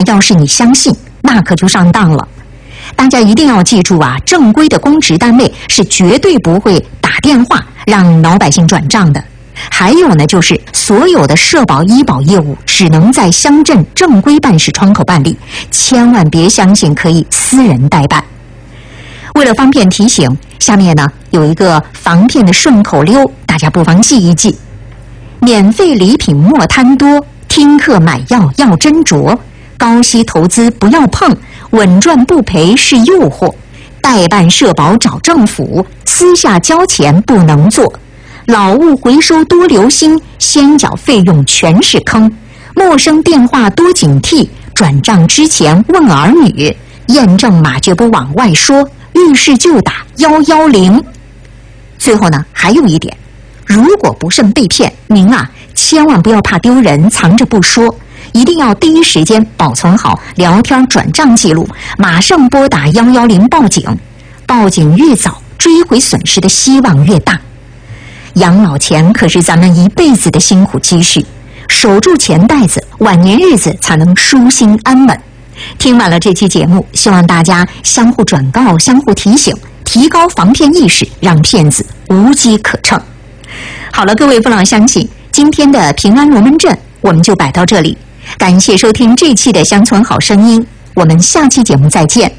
要是你相信，那可就上当了。大家一定要记住啊，正规的公职单位是绝对不会打电话让老百姓转账的。还有呢，就是所有的社保医保业务只能在乡镇正规办事窗口办理，千万别相信可以私人代办。为了方便提醒，下面呢有一个防骗的顺口溜，大家不妨记一记：免费礼品莫贪多，听课买药要斟酌，高息投资不要碰，稳赚不赔是诱惑，代办社保找政府，私下交钱不能做，劳务回收多留心，先缴费用全是坑，陌生电话多警惕，转账之前问儿女，验证码绝不往外说，遇事就打110。最后呢，还有一点，如果不慎被骗，您啊千万不要怕丢人，藏着不说，一定要第一时间保存好聊天转账记录，马上拨打110报警。报警越早，追回损失的希望越大。养老钱可是咱们一辈子的辛苦积蓄，守住钱袋子，晚年日子才能舒心安稳。听完了这期节目，希望大家相互转告，相互提醒，提高防骗意识，让骗子无机可乘。好了，各位父老乡亲，今天的平安龙门阵我们就摆到这里，感谢收听这期的乡村好声音，我们下期节目再见。